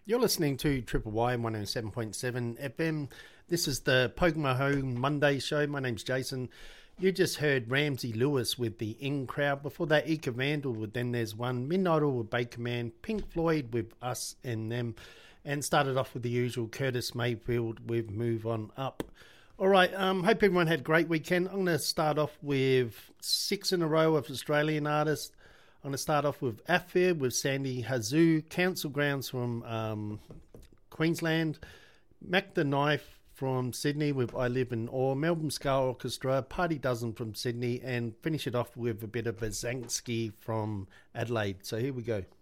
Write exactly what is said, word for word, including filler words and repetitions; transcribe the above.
You're listening to Triple Y one oh seven point seven F M. This is the Pokemon Home Monday show. My name's Jason. You just heard Ramsey Lewis with the In Crowd. Before that, Ika Vandal with Then There's One. Midnight Oil with Baker Man. Pink Floyd with Us and Them. And started off with the usual Curtis Mayfield with Move On Up. All right, um, hope everyone had a great weekend. I'm going to start off with six in a row of Australian artists. I'm going to start off with Affair with Sandy Hazoo, Council Grounds from um, Queensland, Mac the Knife from Sydney with I Live in Awe, Melbourne Ska Orchestra, Party Dozen from Sydney, and finish it off with a bit of Bazanski from Adelaide. So here we go.